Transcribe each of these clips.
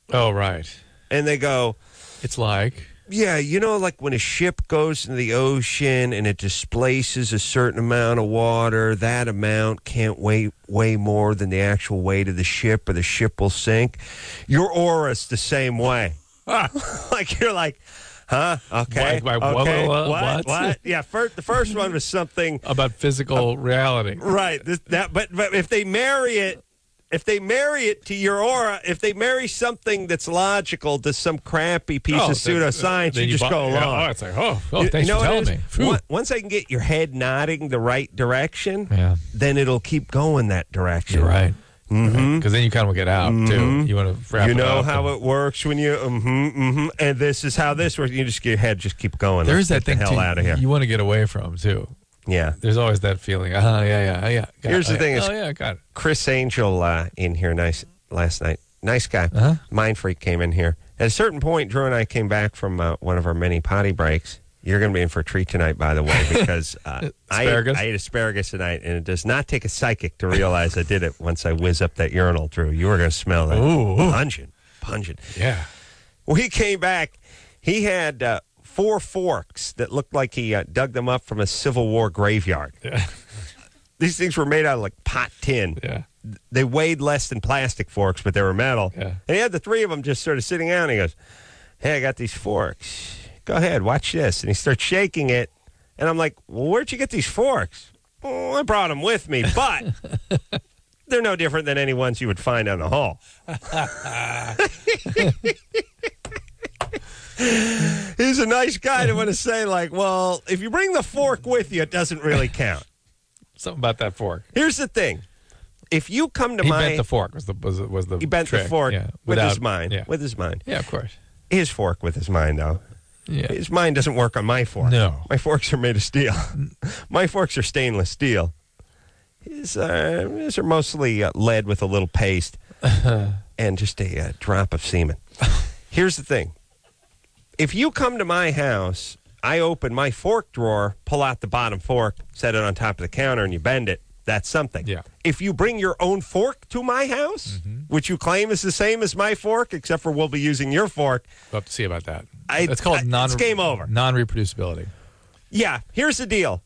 Oh, right. And they go, It's like... yeah, like when a ship goes into the ocean and it displaces a certain amount of water, that amount can't weigh more than the actual weight of the ship or the ship will sink. Your aura's the same way. Like you're like, huh? Okay. Okay. What? Yeah, the first one was something about physical reality. Right. But if they marry it to your aura, if they marry something that's logical to some crappy piece of pseudoscience, you just go along. It's like, thanks for telling me. Once I can get your head nodding the right direction, Yeah. then it'll keep going that direction. You're right. Because then you kind of get out, too. You want to wrap it up. You know how it works when you, and this is how this works. You just get your head, just keep going. There's that thing, the hell too, out of here. you want to get away from, too. Yeah. There's always that feeling. Yeah. Here's the thing. Got it. Chris Angel in here last night. Nice guy. Mind Freak came in here. At a certain point, Drew and I came back from one of our many potty breaks. You're going to be in for a treat tonight, by the way, because I ate asparagus tonight, and it does not take a psychic to realize I did it once I whiz up that urinal, Drew. You were going to smell that. Ooh. Pungent. Yeah. Well, he came back. He had 4 forks that looked like he dug them up from a Civil War graveyard. Yeah. These things were made out of like pot tin. Yeah. They weighed less than plastic forks, but they were metal. Yeah. And he had the 3 of them just sort of sitting out, and he goes, hey, I got these forks. Go ahead, watch this. And he starts shaking it, and I'm like, well, where'd you get these forks? Oh, I brought them with me, but they're no different than any ones you would find on the hall. He's a nice guy to want to say, like, well, if you bring the fork with you, it doesn't really count. Something about that fork. Here's the thing. If you come to He bent the fork was the He bent trick. the fork with his mind. Yeah. With his mind. Yeah, of course. His fork with his mind, though. Yeah. His mind doesn't work on my fork. No. My forks are made of steel. My forks are stainless steel. His are mostly lead with a little paste and just a drop of semen. Here's the thing. If you come to my house, I open my fork drawer, pull out the bottom fork, set it on top of the counter, and you bend it. That's something. Yeah. If you bring your own fork to my house, which you claim is the same as my fork, except for we'll be using your fork. We'll have to see about that. That's called it's game over. Non-reproducibility. Yeah, here's the deal.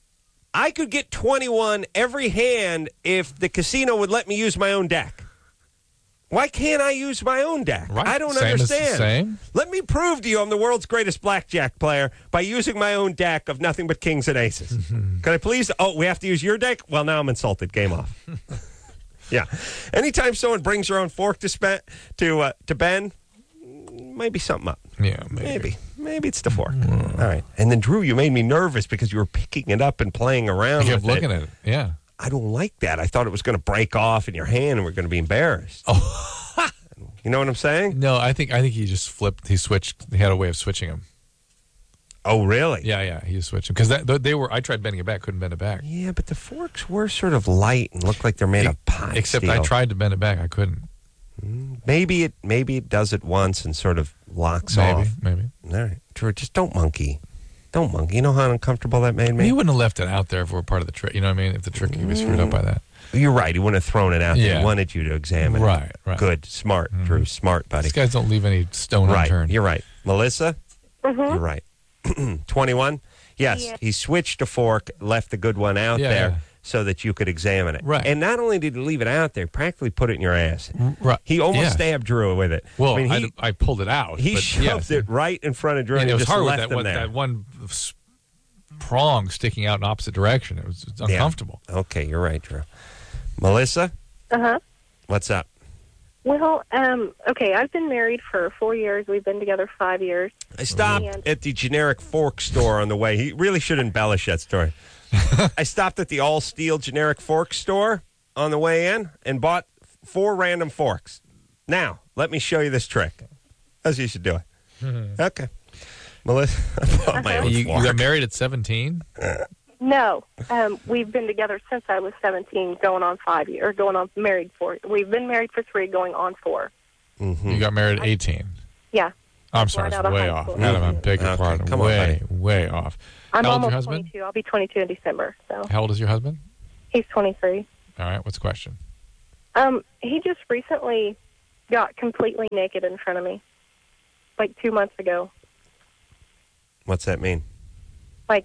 I could get 21 every hand if the casino would let me use my own deck. Why can't I use my own deck? Right. I don't Same understand. As the same. Let me prove to you I'm the world's greatest blackjack player by using my own deck of nothing but kings and aces. Can I please? Oh, we have to use your deck? Well, now I'm insulted. Game off. Yeah. Anytime someone brings their own fork to bend, maybe something up. Yeah, maybe it's the fork. All right. And then, Drew, you made me nervous because you were picking it up and playing around You kept with looking at it. Yeah. I don't like that. I thought it was going to break off in your hand and we're going to be embarrassed. Oh. You know what I'm saying? No, I think he just flipped. He switched. He had a way of switching them. Oh, really? Yeah. He just switched them because they were. I tried bending it back, couldn't bend it back. Yeah, but the forks were sort of light and looked like they're made of pot. Except steel. I tried to bend it back, I couldn't. Maybe it does it once and sort of locks off. Maybe. All right, Drew, just don't monkey. Don't monkey. You know how uncomfortable that made me? He wouldn't have left it out there if it were part of the trick. You know what I mean? If the trick could be screwed up by that. You're right. He wouldn't have thrown it out there. Yeah. He wanted you to examine it. Right. Good. Smart, Drew. Smart, buddy. These guys don't leave any stone Right. unturned. You're right. Melissa? Mm-hmm. You're right. 21? Yes. Yeah. He switched a fork, left the good one out there so that you could examine it. Right. And not only did he leave it out there, practically put it in your ass. Right. He almost stabbed Drew with it. Well, I mean, I pulled it out. he but shoved it right in front of Drew And and it was just hard with left him there. that one prong sticking out in opposite direction. It was uncomfortable. Yeah. Okay, you're right, Drew. Melissa? Uh-huh. What's up? Well, okay, I've been married for 4 years. We've been together 5 years. I stopped at the generic fork store on the way. He really should embellish that story. I stopped at the all-steel generic fork store on the way in and bought 4 random forks. Now, let me show you this trick. As you should do it. Okay. Melissa, I bought my own You fork. got married at 17? No, we've been together since I was 17, going on 5 years, or going on married 4. We've been married for 3, going on 4. You got married at 18? Yeah. I'm sorry, Right it's out of way high off. school. Adam, I beg your Okay, pardon. come on, Way off. I'm How old's almost your husband? 22. I'll be 22 in December. So How old is your husband? he's 23. All right, what's the question? He just recently got completely naked in front of me, like 2 months ago. What's that mean? Like,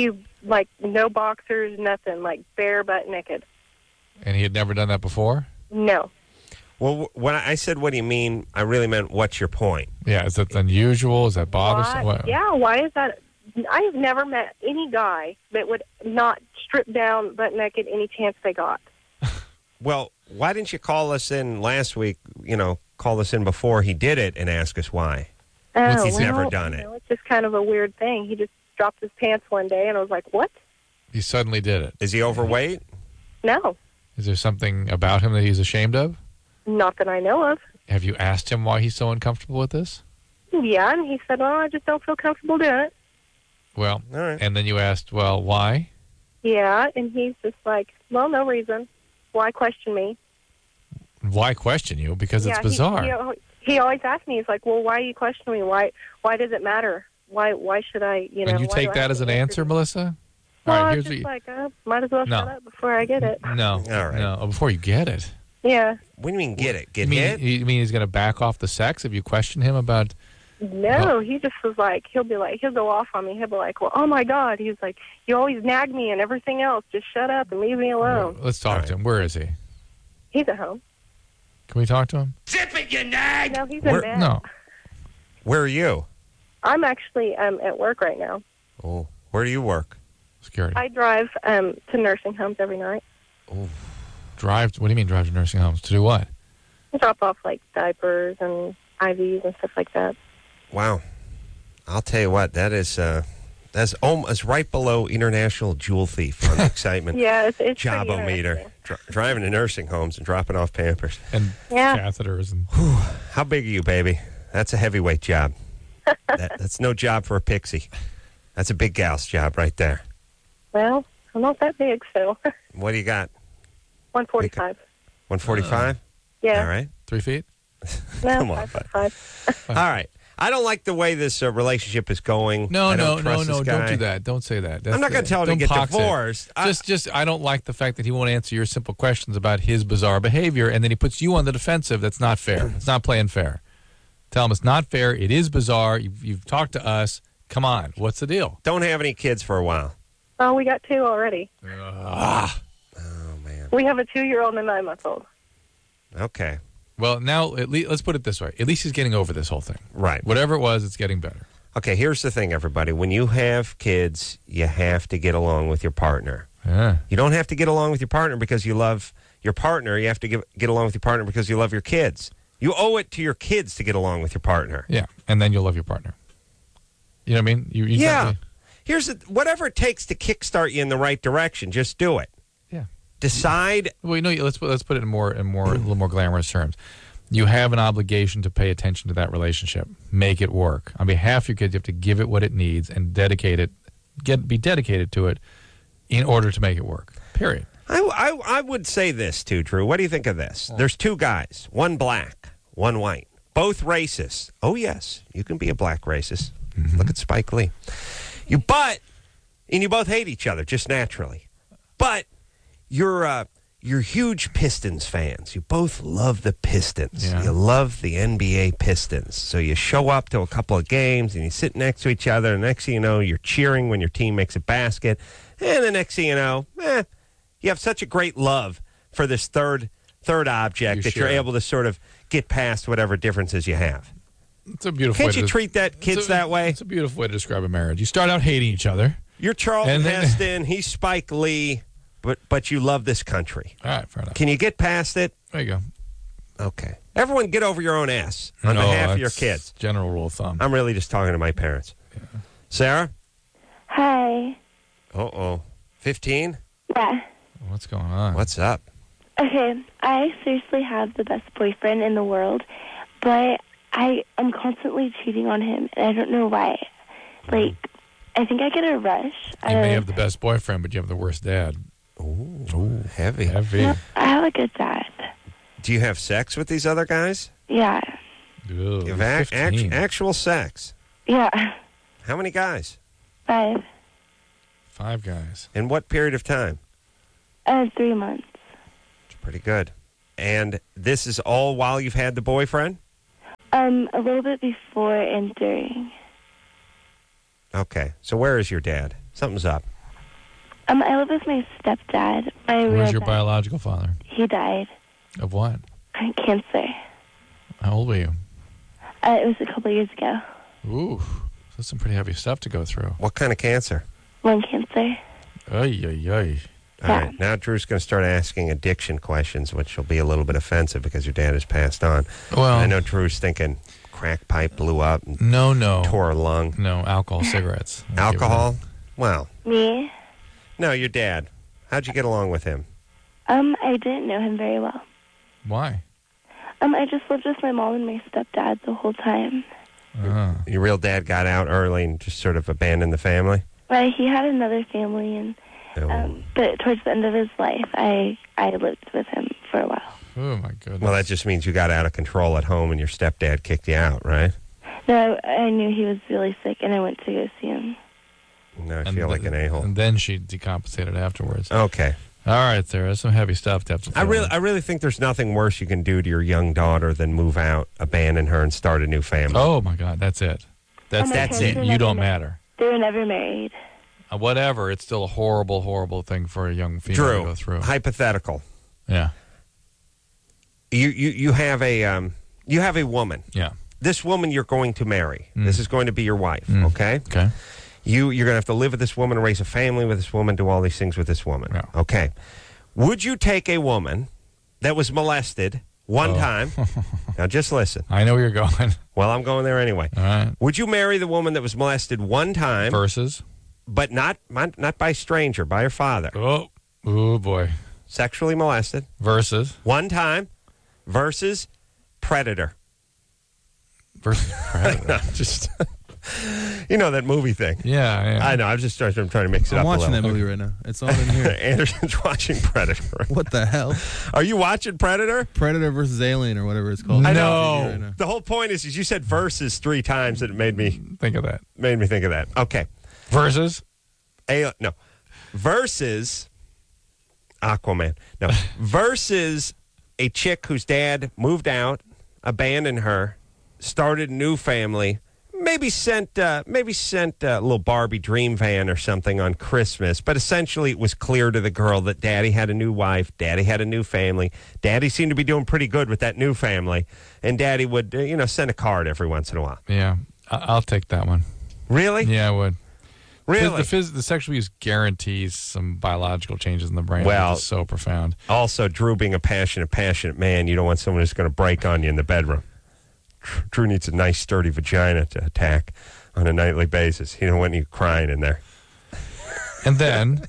no boxers, nothing, like bare butt naked. And he had never done that before? No. Well, when I said, what do you mean, I really meant, what's your point? Yeah, is that unusual? Is that bothersome? Why? Yeah, why is that? I have never met any guy that would not strip down butt naked any chance they got. Well, why didn't you call us in last week, call us in before he did it and ask us why? Oh, He's never done it. It's just kind of a weird thing. He just dropped his pants one day, and I was like, what? He suddenly did it. Is he overweight? No. Is there something about him that he's ashamed of? Not that I know of. Have you asked him why he's so uncomfortable with this? Yeah, and he said, well, I just don't feel comfortable doing it. Well, all right. And then you asked, well, why? Yeah, and he's just like, well, no reason. Why question me? Why question you? Because it's bizarre. He always asks me, he's like, well, why are you questioning me? Why does it matter? Why should I, And you take that as an answer, Melissa? Well, all right, here's might as well shut up before I get it. No. All right. No, before you get it. Yeah. What do you mean get it? Get you hit? You mean he's going to back off the sex if you question him about... No, he just was like, he'll go off on me. He'll be like, well, oh, my God. He's like, you always nag me and everything else. Just shut up and leave me alone. Well, let's talk to him. Where is he? He's at home. Can we talk to him? Zip it, you nag! No, he's in bed. No. Where are you? I'm actually at work right now. Oh, where do you work? Security. I drive to nursing homes every night. Oh. Drive? What do you mean drive to nursing homes? To do what? I drop off, like, diapers and IVs and stuff like that. Wow. I'll tell you what, that's right below international jewel thief on the excitement. Yeah, it's job-o-meter. Driving to nursing homes and dropping off Pampers. And catheters. And How big are you, baby? That's a heavyweight job. That's no job for a pixie. That's a big gal's job right there. Well, I'm not that big, so. What do you got? 145. 145? Yeah. All right. 3 feet? No, Come on, 5'5". All right. I don't like the way this relationship is going. No, don't trust this guy. don't do that. Don't say that. I'm not going to tell him to get divorced. I don't like the fact that he won't answer your simple questions about his bizarre behavior, and then he puts you on the defensive. That's not fair. It's not playing fair. Tell him it's not fair. It is bizarre. You've talked to us. Come on. What's the deal? Don't have any kids for a while. Oh, we got 2 already. Oh, man. We have a 2-year-old and a 9-month-old. Okay. Well, now, let's put it this way. At least he's getting over this whole thing. Right. Whatever it was, it's getting better. Okay, here's the thing, everybody. When you have kids, you have to get along with your partner. Yeah. You don't have to get along with your partner because you love your partner. You have to get along with your partner because you love your kids. You owe it to your kids to get along with your partner. Yeah, and then you'll love your partner. You know what I mean? Yeah. Whatever it takes to kickstart you in the right direction, just do it. Yeah. Decide. Well, let's put it in a little more glamorous terms. You have an obligation to pay attention to that relationship. Make it work. On behalf of your kids, you have to give it what it needs and be dedicated to it in order to make it work. Period. I would say this, too, Drew. What do you think of this? There's 2 guys, one black, one white, both racist. Oh, yes, you can be a black racist. Mm-hmm. Look at Spike Lee. You both hate each other just naturally. But you're huge Pistons fans. You both love the Pistons. Yeah. You love the NBA Pistons. So you show up to a couple of games and you sit next to each other. And next thing you know, you're cheering when your team makes a basket. And the next thing you know, you have such a great love for this third object that you're able to sort of get past whatever differences you have. It's a beautiful. Can't you treat kids that way? It's a beautiful way to describe a marriage. You start out hating each other. You're Charlton Heston. He's Spike Lee, but you love this country. All right, fair enough. Can you get past it? There you go. Okay. Everyone get over your own ass on behalf of your kids. General rule of thumb. I'm really just talking to my parents. Yeah. Sarah? Hi. 15? Yeah. What's going on? What's up? Okay, I seriously have the best boyfriend in the world, but I am constantly cheating on him, and I don't know why. Like, I think I get a rush. You may have the best boyfriend, but you have the worst dad. Ooh, heavy. No, I have a good dad. Do you have sex with these other guys? Yeah. Ew, you have actual sex? Yeah. How many guys? 5. 5 guys. In what period of time? 3 months. It's pretty good. And this is all while you've had the boyfriend? A little bit before and during. Okay. So where is your dad? Something's up. I live with my stepdad. Where's your biological father? He died. Of what? Cancer. How old were you? It was a couple years ago. Ooh, that's some pretty heavy stuff to go through. What kind of cancer? Lung cancer. Ay, ay, ay. All right. Now Drew's going to start asking addiction questions, which will be a little bit offensive because your dad has passed on. Well, I know Drew's thinking crack pipe blew up and no. tore a lung. No, alcohol, cigarettes. Alcohol? Well, Me? no, your dad. How'd you get along with him? I didn't know him very well. Why? I just lived with my mom and my stepdad the whole time. Your real dad got out early and just sort of abandoned the family? He had another family, and but towards the end of his life, I lived with him for a while. Oh, my goodness. Well, that just means you got out of control at home and your stepdad kicked you out, right? No, I knew he was really sick, and I went to go see him. No, I feel like an a-hole. And then she decompensated afterwards. Okay. All right, Sarah. Some heavy stuff to have to I really think there's nothing worse you can do to your young daughter than move out, abandon her, and start a new family. Oh, my God. That's it. That's parents were it. You don't never matter. They were never married. Whatever. It's still a horrible, horrible thing for a young female to go through. Hypothetical. Yeah. You have a woman. Yeah. This woman you're going to marry. This is going to be your wife. Okay. Okay. You're going to have to live with this woman, raise a family with this woman, do all these things with this woman. Yeah. Okay. Would you take a woman that was molested one time? Now, just listen. I know where you're going. Well, I'm going there anyway. All right. Would you marry the woman that was molested one time, Versus? but not by a stranger, by her father? Oh, boy. Sexually molested Versus? one time versus predator. Versus predator. Just... You know that movie thing. Yeah. I know. I'm trying to mix it up I'm a watching little. that movie right now. It's on in here. Anderson's watching Predator. What the hell? Are you watching Predator? Predator versus Alien or whatever it's called. I No. know. Right now. The whole point is you said versus 3 times and it made me Think of that. think of that. Okay. Versus? No. Versus Aquaman. No. Versus a chick whose dad moved out, abandoned her, started a new family. Maybe sent a little Barbie dream van or something on Christmas, but essentially it was clear to the girl that Daddy had a new wife, Daddy had a new family, Daddy seemed to be doing pretty good with that new family, and Daddy would send a card every once in a while. Yeah. I'll take that one. Really? Yeah, I would. Really? The sexual use guarantees some biological changes in the brain. Well, It's so profound. Also, Drew being a passionate man, you don't want someone who's going to break on you in the bedroom. Drew needs a nice, sturdy vagina to attack on a nightly basis. He don't want you crying in there. And then...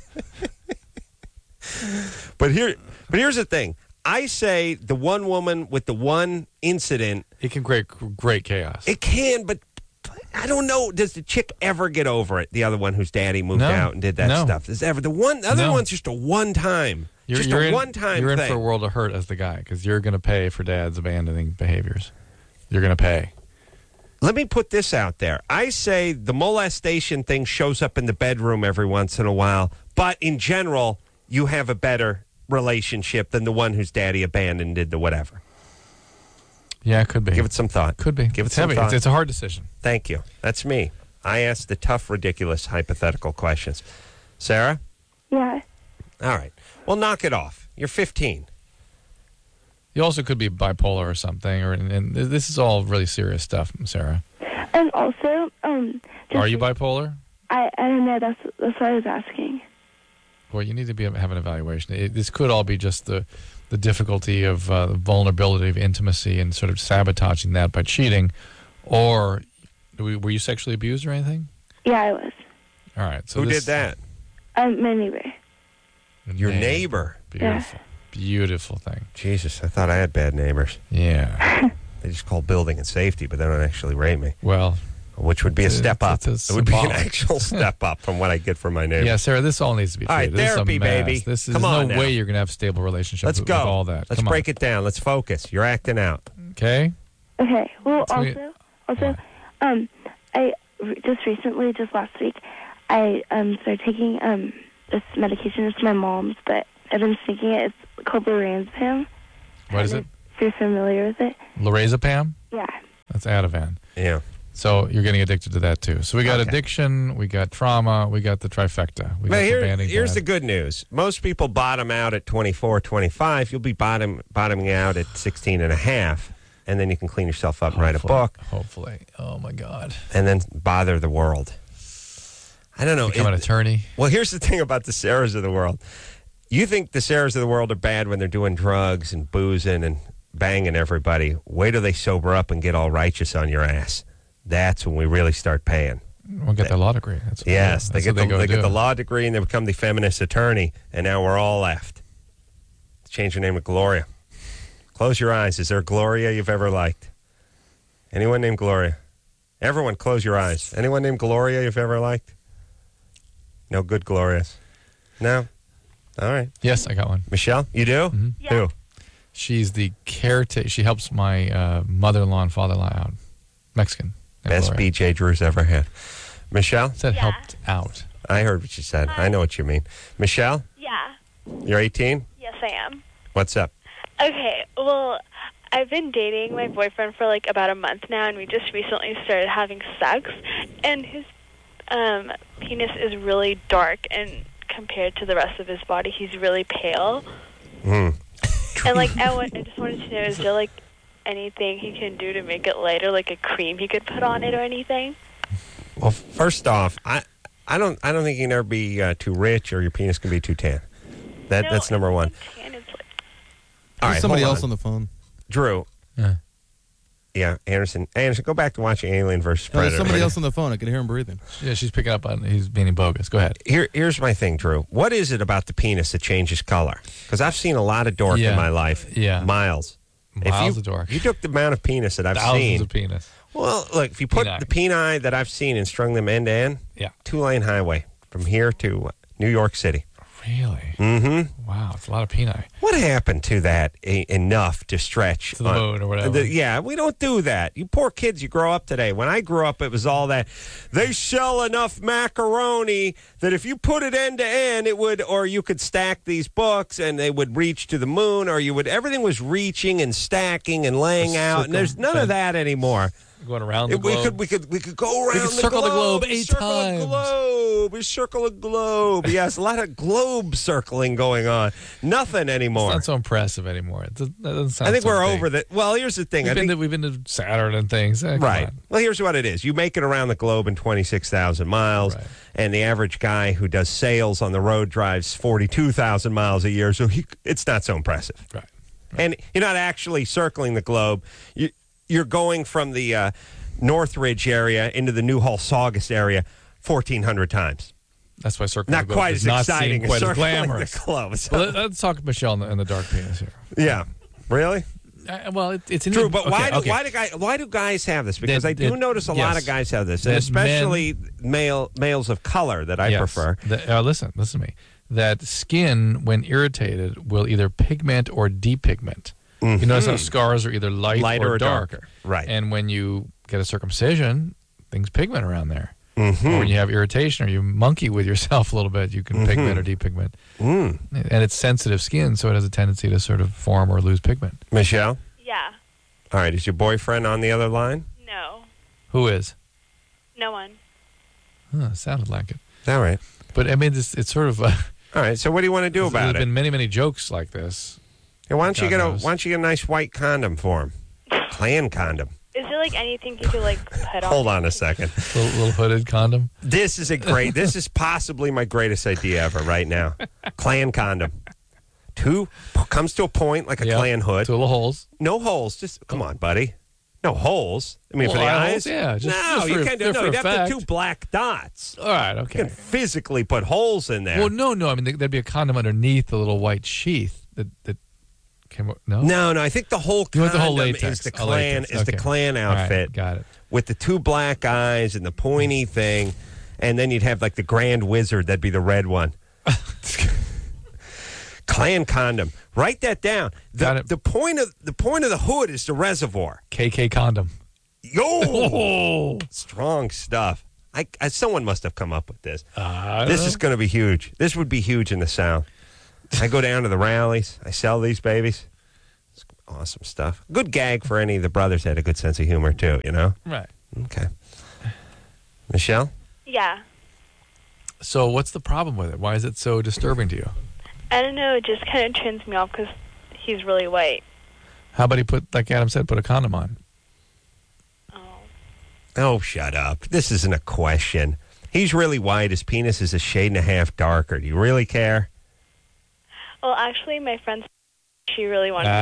But here's the thing. I say the one woman with the one incident... It can create great chaos. It can, but I don't know. Does the chick ever get over it? The other one whose daddy moved out and did that stuff. Does ever? The other one's just a one-time. You're a one-time thing. You're in for a world of hurt as the guy because you're going to pay for dad's abandoning behaviors. You're going to pay. Let me put this out there. I say the molestation thing shows up in the bedroom every once in a while, but in general, you have a better relationship than the one whose daddy abandoned did the whatever. Yeah, it could be. Give it some thought. Could be. Give it It's some heavy. thought. It's a hard decision. Thank you. That's me. I ask the tough, ridiculous, hypothetical questions. Sarah? Yeah. All right. Well, knock it off. You're 15. You also could be bipolar or something, and this is all really serious stuff, Sarah. And also, Are you bipolar? I don't know. That's what I was asking. Well, you need to have an evaluation. This could all be just the difficulty of the vulnerability of intimacy and sort of sabotaging that by cheating, or were you sexually abused or anything? Yeah, I was. All right. So Who did that? My neighbor. Your neighbor. Beautiful. Beautiful thing. Jesus, I thought I had bad neighbors. Yeah. They just call building and safety, but they don't actually rape me. Well, which would be a step up. it's It would be an symbolic. actual step up from what I get from my neighbor. yeah, Sarah, this all needs to be All right, treated. This is a therapy, mess. baby. There's Come on no now. way you're going to have a stable relationship Let's with go. all that. Let's break it down. Let's focus. You're acting out. Okay? Okay. Well, Sweet. also, just last week, I started taking this medication. It's my mom's, but I've been thinking it's called lorazepam. What is it? If you're familiar with it. Lorazepam? Yeah. That's Ativan. Yeah. So you're getting addicted to that too. So we got Okay. addiction, we got trauma, we got the trifecta. We got But the banding here's pad. the good news. Most people bottom out at 24, 25. You'll be bottoming out at 16 and a half, and then you can clean yourself up and write a book, Hopefully. Oh my God. and then bother the world. I don't know. Become an attorney. Well, here's the thing about the Sarahs of the world. You think the Sarahs of the world are bad when they're doing drugs and boozing and banging everybody. Wait till they sober up and get all righteous on your ass. That's when we really start paying. We'll get their law degree. That's Yes, that's they what get do. the law degree and they become the feminist attorney, and now we're all left. Change your name to Gloria. Close your eyes. Is there a Gloria you've ever liked? Anyone named Gloria? Everyone, close your eyes. Anyone named Gloria you've ever liked? No good Glorias. No? All right. Yes, I got one. Michelle, you do? Mhm. Yeah. Who? She's the caretaker. She helps my mother-in-law and father-in-law out. Mexican. named Best Gloria. BJ Drew's ever had. Michelle, Said Yeah. helped out. I heard what you said. I know what you mean. Michelle, Yeah. you're 18? Yes, I am. What's up? Okay, well, I've been dating my boyfriend for like about a month now, and we just recently started having sex, and his penis is really dark, and compared to the rest of his body, he's really pale. Hmm. And like, I just wanted to know, is there like anything he can do to make it lighter, like a cream he could put on it or anything? Well, first off, I don't think you can ever be too rich or your penis can be too tan. That's number one. And it's like, All There's right, somebody hold else on the phone. Drew. Yeah. Yeah, Anderson, go back to watching Alien versus No, Predator. there's somebody will else on the phone. I can hear him breathing. Yeah, she's picking up on he's being bogus. Go ahead. you? Here's my thing, Drew. What is it about the penis that changes color? Because I've seen a lot of dork Yeah. in my life. Yeah. Miles. Miles of dork. You took the amount of penis that I've Thousands seen. of penis. Well, look, if you put Peni. the peni that I've seen and strung them end to end, Yeah. 2-lane highway from here to New York City. Really? Mm-hmm. Wow, it's a lot of peni. What happened to that enough to stretch? To the moon or whatever. Yeah, we don't do that. You poor kids, you grow up today. When I grew up, it was all that. They sell enough macaroni that if you put it end to end, it would, or you could stack these books and they would reach to the moon, or you would, everything was reaching and stacking and laying out, and there's none of that anymore. Going around the globe. We could go around could circle the globe 8 circle times. The globe. We circle a globe. Yes, a lot of globe circling going on. Nothing anymore. It's not so impressive anymore. That doesn't sound I think so we're big. over that. Well, here's the thing. We've been to Saturn and things. Come Right. on. Well, here's what it is. You make it around the globe in 26,000 miles, Right. and the average guy who does sales on the road drives 42,000 miles a year, so it's not so impressive. Right. And you're not actually circling the globe. You're going from the Northridge area into the Newhall Saugus area 1,400 times. That's why circling Not the globe quite is as not exciting seen quite as as circling glamorous. the globe. So- Well, let's talk Michelle and the dark penis here. yeah. Really? Well, it's in True, the- but okay, why do guys have this? Because I do notice a lot yes. of guys have this, and That especially males of color that I Yes. prefer. Listen to me. That skin, when irritated, will either pigment or depigment. You notice how scars are either Lighter or or dark. darker. Right. And when you get a circumcision, things pigment around there. Mm-hmm. Or when you have irritation or you monkey with yourself a little bit, you can pigment or depigment. Mm. And it's sensitive skin, so it has a tendency to sort of form or lose pigment. Michelle? yeah. All right, is your boyfriend on the other line? No. Who is? No one. Sounded like it. All right. But I mean, it's sort of. All right, so what do you want to do about There's it? been many jokes like this. Hey, why don't you God get knows. a nice white condom for him? Clan condom. Is there like anything he could like put on? Hold on a second. Little hooded condom. This is possibly my greatest idea ever right now. Clan condom. Comes to a point like a Yeah, clan hood. Two little holes. No holes. Just come on, buddy. No holes. I mean, Well, for the eye eyes. holes, yeah, just no, for- you can't do. just No, for you'd have effect. the two black dots. All right, You okay. can physically put holes in there. Well, no. I mean, there'd be a condom underneath the little white sheath that came. No. No. I think the whole You want the whole condom latex. is the Oh, clan latex, okay. clan All right, outfit got it. with the two black eyes and the pointy thing, and then you'd have like the Grand Wizard. That'd be the red one. Clan condom. Write that down. Got it. The point of the hood is the reservoir. KK condom. Yo, Oh. strong stuff. Someone must have come up with this. I This don't is going to be huge. This would be huge in the South. I go down to the rallies. I sell these babies. Awesome stuff. Good gag for any of the brothers that had a good sense of humor, too, you know? Right. Okay. Michelle? Yeah. So what's the problem with it? Why is it so disturbing to you? I don't know. It just kind of turns me off because he's really white. How about he put, like Adam said, put a condom on? Oh, shut up. This isn't a question. He's really white. His penis is a shade and a half darker. Do you really care? Well, actually, my friend, she really wanted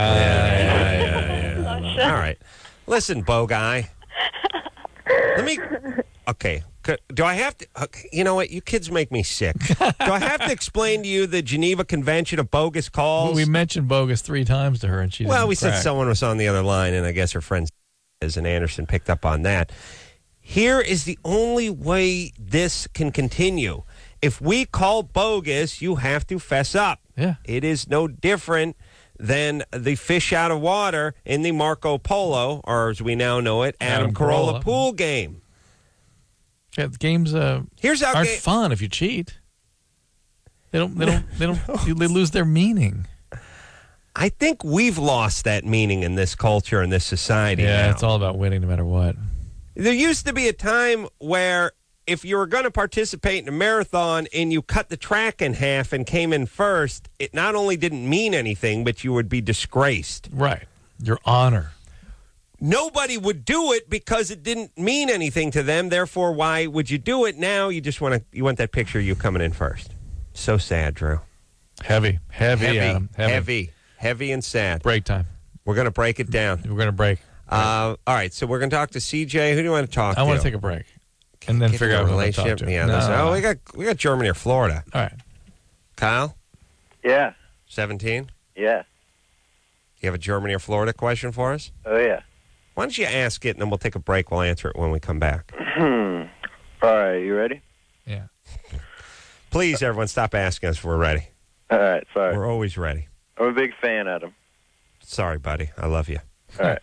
All right. Listen, Bo guy. Let me... Okay. Do I have to... Okay, you know what? You kids make me sick. Do I have to explain to you the Geneva Convention of bogus calls? Well, we mentioned bogus 3 times to her, and she didn't we said crack. someone was on the other line, and I guess her friend is, and Anderson picked up on that. Here is the only way this can continue. If we call bogus, you have to fess up. Yeah. It is no different than the fish out of water in the Marco Polo, or as we now know it, Adam Carolla pool game. Yeah, the games Here's how aren't fun if you cheat. They lose their meaning. I think we've lost that meaning in this culture and this society. Yeah, now. it's all about winning no matter what. There used to be a time where if you were going to participate in a marathon and you cut the track in half and came in first, it not only didn't mean anything, but you would be disgraced. Right. Your honor. Nobody would do it because it didn't mean anything to them. Therefore, why would you do it? Now you just want that picture of you coming in first. So sad, Drew. Heavy, Adam. Heavy and sad. Break time. We're going to break it down. We're going to break. All right, so we're going to talk to CJ. Who do you want to talk to? I want to take a break. And then figure out who to talk to. Yeah, No. we got Germany or Florida. All right. Kyle? Yeah. 17? Yeah. You have a Germany or Florida question for us? Oh, yeah. Why don't you ask it, and then we'll take a break. We'll answer it when we come back. All right, you ready? Yeah. Please, everyone, stop asking us if we're ready. All right, sorry. We're always ready. I'm a big fan, Adam. Sorry, buddy. I love you. All right.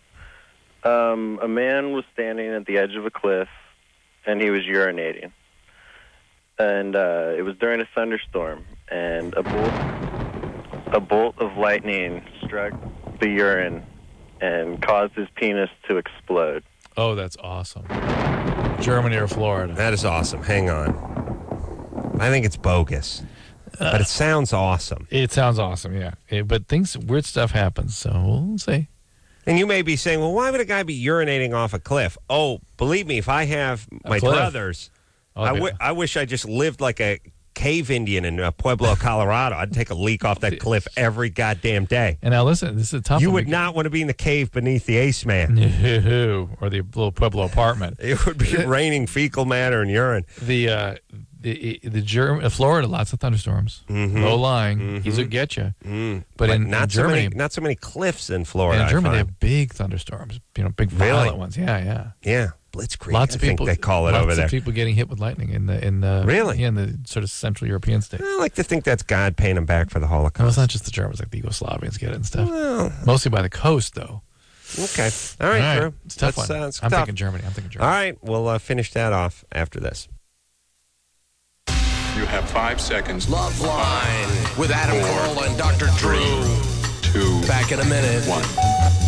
A man was standing at the edge of a cliff, and he was urinating. And it was during a thunderstorm, and a bolt of lightning struck the urine and caused his penis to explode. Oh, that's awesome. Germany or Florida? That is awesome. Hang on. I think it's bogus. But it sounds awesome. It sounds awesome, yeah. But weird stuff happens, so we'll see. And you may be saying, well, why would a guy be urinating off a cliff? Oh, believe me, if I have my druthers, I wish I just lived like a cave Indian in Pueblo, Colorado. I'd take a leak off that cliff every goddamn day. And now listen, this is a tough one. You would not want to be in the cave beneath the Ace Man. No, or the little Pueblo apartment. It would be raining fecal matter and urine. Florida, lots of thunderstorms. Mm-hmm. Low lying. Mm-hmm. These would get you. Mm. But in not Germany, not so many cliffs in Florida. In Germany, I they find. have big thunderstorms. Big violent ones. Yeah. Blitzkrieg. Lots of people. I think they call it over there. Lots of people getting hit with lightning in the really. Yeah, in the sort of Central European states. I like to think that's God paying them back for the Holocaust. No, it's not just the Germans, like the Yugoslavians get it and stuff. Well, mostly by the coast, though. Okay. All right, Drew. It's a tough one. I'm thinking Germany. All right. We'll finish that off after this. You have 5 seconds. Love Line with Adam Carolla and Dr. Drew. 2. Back in a minute. 1.